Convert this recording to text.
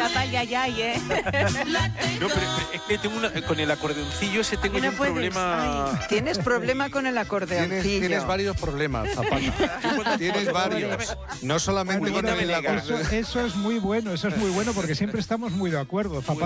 Zapata, ya, ¿eh? No, pero es que tengo con el acordeoncillo ese tengo yo un problema. Tienes problema con el acordeoncillo. Tienes varios problemas, Zapata. Tienes varios. No solamente con el acordeoncillo. Eso es muy bueno, porque siempre estamos muy de acuerdo, Zapata.